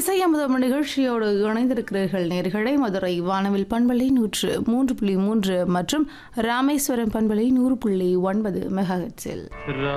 இசை அமுதம் நிகழ்ச்சியோடு இணைந்திருக்கிறீர்கள் நேர்களை. மதுரை வானவில் பண்பலை 103.3 மற்றும் ராமேஸ்வரம் பண்பலை 100.9 மெகாஹெர்ட்ஸில்.